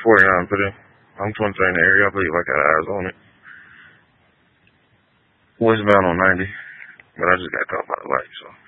49 today. I'm 23 in the area. I believe I got eyes on it. Westbound on 90. But I just got caught by the light, so.